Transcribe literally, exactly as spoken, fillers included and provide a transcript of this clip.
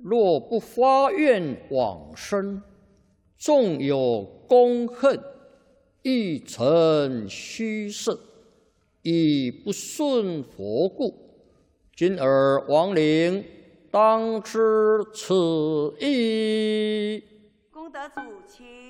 若不发愿往生，纵有功恨，亦成虚设，以不顺佛故。今尔亡灵当知此意。 功德主，请。